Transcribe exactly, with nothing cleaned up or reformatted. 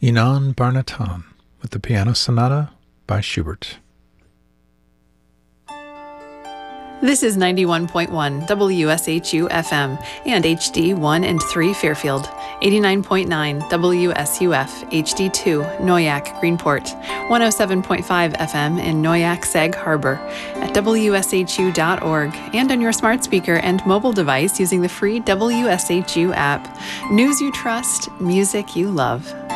Inan Barnatan with the Piano Sonata by Schubert. This is ninety-one point one W S H U F M and H D one and three Fairfield, eighty-nine point nine W S U F H D two Noyak Greenport, one oh seven point five F M in Noyak Sag Harbor, at W S H U dot org, and on your smart speaker and mobile device using the free W S H U app. News you trust, music you love.